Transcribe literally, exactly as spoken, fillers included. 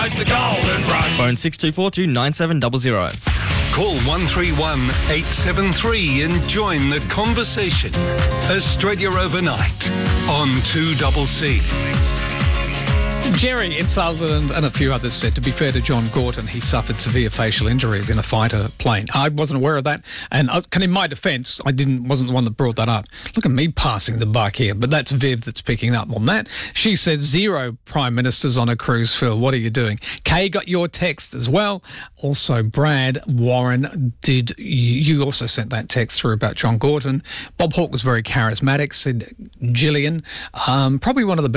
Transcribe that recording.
Rise the golden rush. Phone six two four two nine seven zero zero. Call one three one eight seven three and join the conversation. Australia Overnight on two C C. Jerry in Sutherland and a few others said, to be fair to John Gorton, he suffered severe facial injuries in a fighter plane. I wasn't aware of that, and I, in my defence, I didn't wasn't the one that brought that up. Look at me passing the buck here, but that's Viv that's picking up on that. She said zero prime ministers on a cruise, Phil. What are you doing? Kay got your text as well. Also, Brad Warren, did you also sent that text through about John Gorton? Bob Hawke was very charismatic, said Gillian. Um, probably one of the